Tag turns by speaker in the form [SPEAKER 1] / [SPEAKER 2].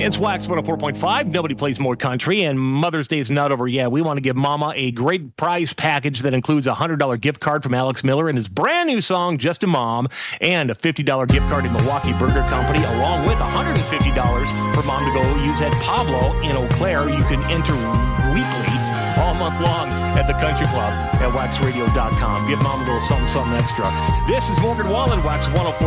[SPEAKER 1] It's Wax 104.5. Nobody plays more country, and Mother's Day is not over yet. We want to give Mama a great prize package that includes a $100 gift card from Alex Miller and his brand new song, Just a Mom, and a $50 gift card to Milwaukee Burger Company, along with $150 for Mom to go use at Pablo in Eau Claire. You can enter weekly all month long at the Country Club at waxradio.com. Give Mom a little something extra. This is Morgan Wallen, Wax 104.